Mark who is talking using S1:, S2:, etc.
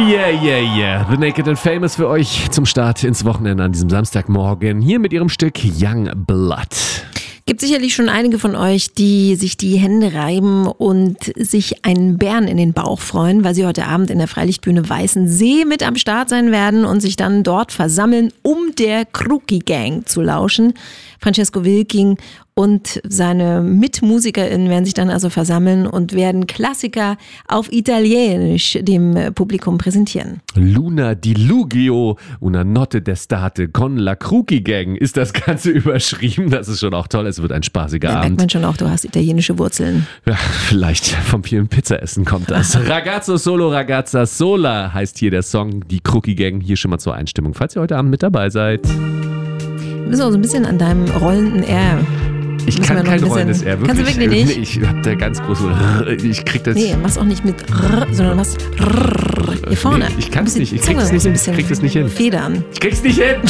S1: Yeah, yeah, yeah. The Naked and Famous für euch zum Start ins Wochenende an diesem Samstagmorgen. Hier mit ihrem Stück Young Blood.
S2: Gibt sicherlich schon einige von euch, die sich die Hände reiben und sich einen Bären in den Bauch freuen, weil sie heute Abend in der Freilichtbühne Weißensee mit am Start sein werden und sich dann dort versammeln, um der Kruki Gang zu lauschen. Francesco Wilking und seine MitmusikerInnen werden sich dann also versammeln und werden Klassiker auf Italienisch dem Publikum präsentieren.
S1: Luna dilugio, una notte d'estate con la Kruki Gang ist das Ganze überschrieben. Das ist schon auch toll. Es wird ein spaßiger
S2: Da merkt
S1: Abend.
S2: man schon auch, du hast italienische Wurzeln.
S1: Ja, vielleicht vom vielen Pizzaessen kommt das. Ragazzo solo, ragazza sola heißt hier der Song. Die Kruki Gang hier schon mal zur Einstimmung, falls ihr heute Abend mit dabei seid.
S2: Du bist auch so ein bisschen an deinem rollenden R.
S1: Ich kann kein rollendes R, wirklich.
S2: Kannst du wirklich nicht?
S1: Nee, ich hab da ganz große... Ich krieg das...
S2: Nee, mach's auch nicht mit R, sondern was hier vorne.
S1: Nee, ich kann's
S2: Du
S1: nicht. Ich
S2: musst die
S1: krieg das
S2: Zunge
S1: nicht
S2: so ein
S1: hin.
S2: bisschen
S1: Ich krieg das nicht hin.
S2: Federn.
S1: Ich krieg's nicht hin.